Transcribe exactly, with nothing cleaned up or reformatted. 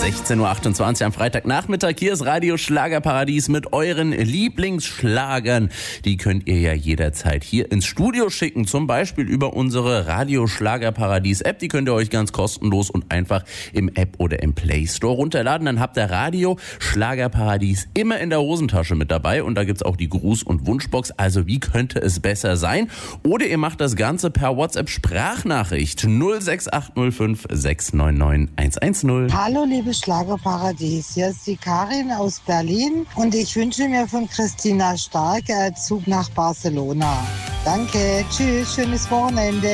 sechzehn Uhr achtundzwanzig am Freitagnachmittag. Hier ist Radio Schlagerparadies mit euren Lieblingsschlagern. Die könnt ihr ja jederzeit hier ins Studio schicken, zum Beispiel über unsere Radio Schlagerparadies App. Die könnt ihr euch ganz kostenlos und einfach im App oder im Play Store runterladen. Dann habt ihr Radio Schlagerparadies immer in der Hosentasche mit dabei und da gibt's auch die Gruß- und Wunschbox. Also wie könnte es besser sein? Oder ihr macht das Ganze per WhatsApp-Sprachnachricht null sechs acht null fünf sechs neun neun eins eins null. Hallo liebe Schlagerparadies, hier ist die Karin aus Berlin und ich wünsche mir von Christina Stark einen Zug nach Barcelona. Danke, tschüss, schönes Wochenende.